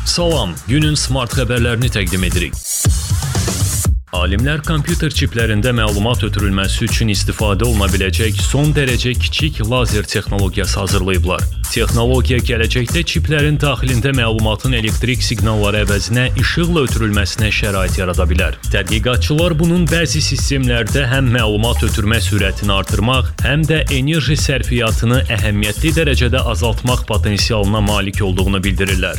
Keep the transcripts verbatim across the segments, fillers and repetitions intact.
Salam, günün smart xəbərlərini təqdim edirik. Alimlər kompüter çiplərində məlumat ötürülməsi üçün istifadə oluna biləcək son dərəcə kiçik lazer texnologiyası hazırlayıblar. Texnologiya gələcəkdə çiplərin daxilində məlumatın elektrik siqnalları əvəzinə işıqla ötürülməsinə şərait yarada bilər. Tədqiqatçılar bunun bəzi sistemlərdə həm məlumat ötürmə sürətini artırmaq, həm də enerji sərfiyyatını əhəmiyyətli dərəcədə azaltmaq potensialına malik olduğunu bildirirlər.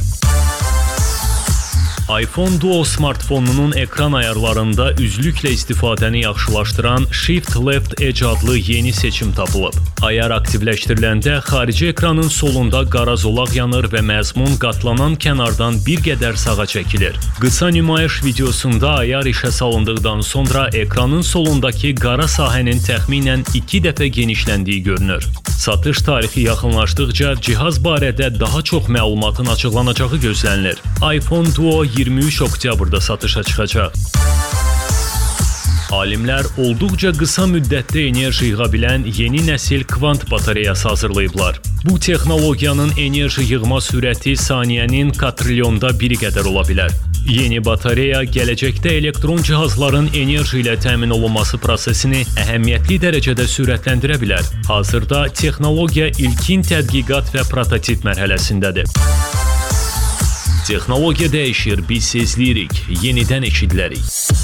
iPhone Duo smartfonunun ekran ayarlarında üzlüklə istifadəni yaxşılaşdıran Shift Left Edge adlı yeni seçim tapılıb. Ayar aktivləşdiriləndə xarici ekranın solunda qara zolaq yanır və məzmun qatlanan kənardan bir qədər sağa çəkilir. Qısa nümayiş videosunda ayar işə salındıqdan sonra ekranın solundakı qara sahənin təxminən iki dəfə genişləndiyi görünür. Satış tarixi yaxınlaşdıqca cihaz barədə daha çox məlumatın açıqlanacağı gözlənilir. iPhone Duo iyirmi üç oktyabrda satışa çıxacaq. Alimlər olduqca qısa müddətdə enerji yığa bilən yeni nəsil kvant batareyası hazırlayıblar. Bu texnologiyanın enerji yığma sürəti saniyənin katrilyonda biri qədər ola bilər. Yeni batareya gələcəkdə elektron cihazların enerji ilə təmin olunması prosesini əhəmiyyətli dərəcədə sürətləndirə bilər. Hazırda texnologiya ilkin tədqiqat və prototip mərhələsindədir. Texnologiya dəyişir, biz sezləyirik, yenidən eşidilərik.